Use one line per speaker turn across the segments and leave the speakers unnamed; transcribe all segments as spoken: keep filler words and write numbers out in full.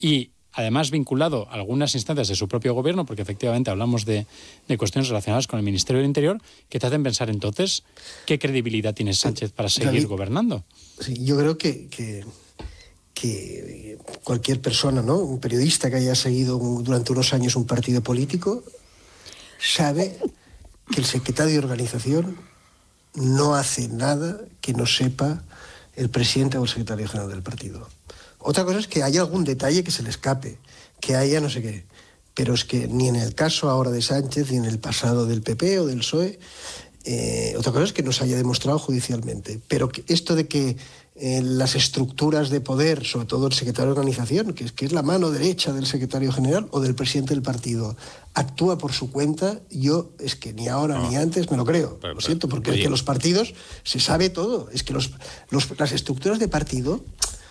y además vinculado a algunas instancias de su propio gobierno, porque efectivamente hablamos de, de cuestiones relacionadas con el Ministerio del Interior, que te hacen pensar entonces qué credibilidad tiene Sánchez para seguir
David,
gobernando.
Sí, yo creo que, que, que cualquier persona, ¿no?, un periodista que haya seguido durante unos años un partido político, sabe que el secretario de organización no hace nada que no sepa el presidente o el secretario general del partido. Otra cosa es que haya algún detalle que se le escape, que haya no sé qué, pero es que ni en el caso ahora de Sánchez, ni en el pasado del P P o del P S O E, eh, otra cosa es que nos haya demostrado judicialmente, pero que esto de que eh, las estructuras de poder, sobre todo el secretario de organización, que es, que es la mano derecha del secretario general o del presidente del partido, actúa por su cuenta, yo es que ni ahora no. ni antes me lo creo, pero, lo siento, porque pero, es que los partidos se sabe todo, es que los, los, las estructuras de partido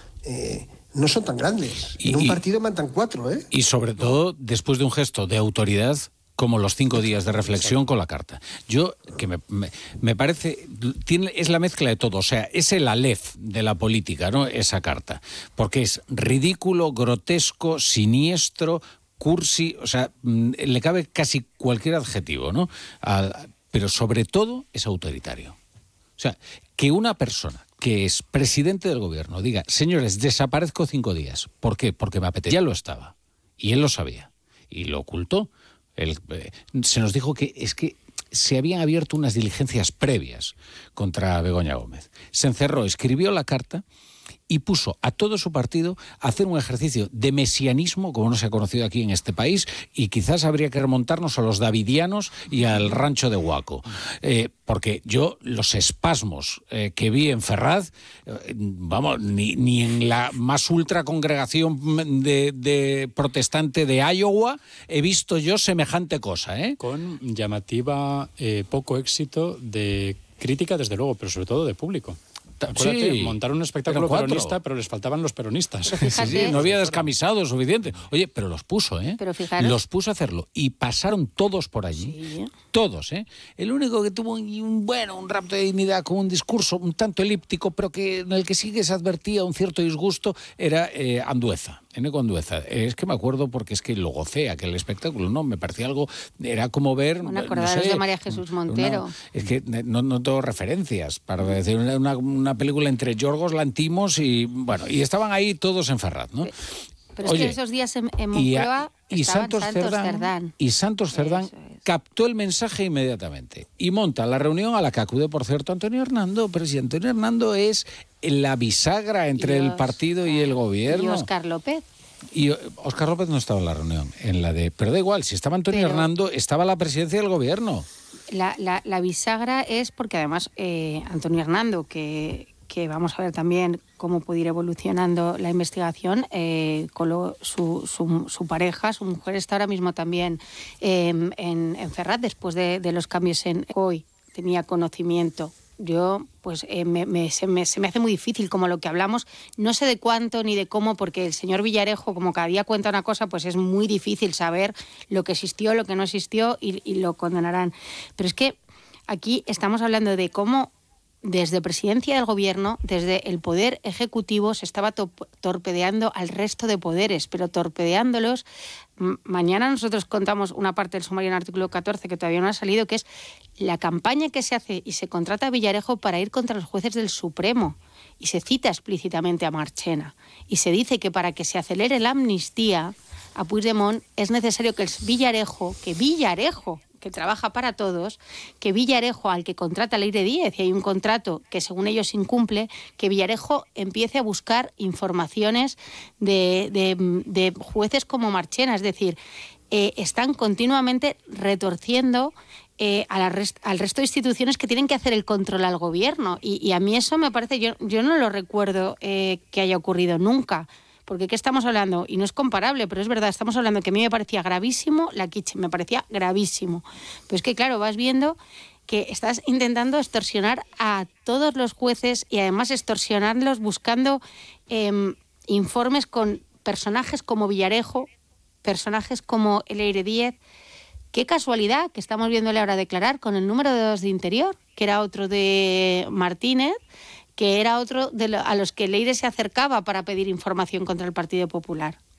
eh, no son tan grandes, y, en un partido mandan cuatro, ¿eh?
Y sobre todo después de un gesto de autoridad como los cinco días de reflexión con la carta. Yo, que me, me, me parece, tiene, es la mezcla de todo, o sea, es el Aleph de la política, ¿no?, esa carta, porque es ridículo, grotesco, siniestro, cursi, o sea, le cabe casi cualquier adjetivo, ¿no?, a, pero sobre todo es autoritario. O sea, que una persona que es presidente del gobierno diga, señores, desaparezco cinco días. ¿Por qué? Porque me apetece. Ya lo estaba. Y él lo sabía. Y lo ocultó. Él, eh, se nos dijo que es que se habían abierto unas diligencias previas contra Begoña Gómez. Se encerró, escribió la carta y puso a todo su partido a hacer un ejercicio de mesianismo, como no se ha conocido aquí en este país, y quizás habría que remontarnos a los davidianos y al rancho de Huaco. Eh, porque yo los espasmos eh, que vi en Ferraz, eh, vamos, ni, ni en la más ultra congregación de, de protestante de Iowa he visto yo semejante cosa, ¿eh?
Con llamativa eh, poco éxito de crítica, desde luego, pero sobre todo de público. Acuérdate, sí, montaron un espectáculo pero peronista, pero les faltaban los peronistas.
Fíjate, sí, sí, no había descamisado suficiente. Oye, pero los puso, ¿eh?
Pero fijaros,
los puso a hacerlo. Y pasaron todos por allí. Sí. Todos, ¿eh? El único que tuvo un, bueno, un rapto de dignidad con un discurso un tanto elíptico, pero que en el que sí que se advertía un cierto disgusto, era eh, Andueza. Eneco Andueza. Es que me acuerdo porque es que lo gocé aquel espectáculo, ¿no? Me parecía algo, era como ver...
Bueno, acordaros no sé, de María Jesús Montero.
Una, es que no, no tengo referencias para decir una, una, una película entre Yorgos Lantimos y, bueno, y estaban ahí todos en Ferraz, ¿no?
Pero es Oye, que esos días en, en Moncloa
y, y Santos,
Santos
Cerdán,
Cerdán.
Y Santos Cerdán es. captó el mensaje inmediatamente y monta la reunión a la que acude, por cierto, Antonio Hernando, pero si Antonio Hernando es la bisagra entre los, el partido y el gobierno.
Y Óscar López.
Y Óscar López no estaba en la reunión, en la de, pero da igual, si estaba Antonio pero, Hernando, estaba la presidencia del gobierno.
La, la, la bisagra es porque además eh, Antonio Hernando, que, que vamos a ver también cómo puede ir evolucionando la investigación, eh, con lo, su, su, su pareja, su mujer está ahora mismo también eh, en, en Ferraz, después de, de los cambios en hoy, tenía conocimiento. Yo, pues, eh, me, me, se, me, se me hace muy difícil, como lo que hablamos, no sé de cuánto ni de cómo, porque el señor Villarejo, como cada día cuenta una cosa, pues es muy difícil saber lo que existió, lo que no existió y, y lo condenarán. Pero es que aquí estamos hablando de cómo desde presidencia del gobierno, desde el poder ejecutivo, se estaba to- torpedeando al resto de poderes, pero torpedeándolos. M- mañana nosotros contamos una parte del sumario en el artículo catorce que todavía no ha salido, que es la campaña que se hace y se contrata a Villarejo para ir contra los jueces del Supremo. Y se cita explícitamente a Marchena. Y se dice que para que se acelere la amnistía a Puigdemont es necesario que el Villarejo, que Villarejo, que trabaja para todos, que Villarejo, al que contrata Leire Díez, y hay un contrato que según ellos incumple, que Villarejo empiece a buscar informaciones de, de, de jueces como Marchena. Es decir, eh, están continuamente retorciendo eh, a la rest, al resto de instituciones que tienen que hacer el control al gobierno. Y, y a mí eso me parece, yo, yo no lo recuerdo eh, que haya ocurrido nunca. Porque ¿qué estamos hablando? Y no es comparable, pero es verdad, estamos hablando que a mí me parecía gravísimo la Kitchen, me parecía gravísimo. Pero es que, claro, vas viendo que estás intentando extorsionar a todos los jueces y además extorsionarlos buscando eh, informes con personajes como Villarejo, personajes como Leire Díez. Qué casualidad que estamos viéndole ahora declarar con el número dos de Interior, que era otro de Martínez, que era otro de lo, a los que Leire se acercaba para pedir información contra el Partido Popular.